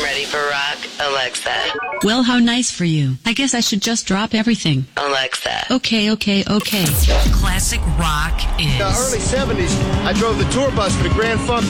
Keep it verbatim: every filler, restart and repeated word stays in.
I'm ready for rock, Alexa. Well, how nice for you. I guess I should just drop everything. Alexa. Okay, okay, okay. Classic rock is... In the early seventies, I drove the tour bus for the Grand Funk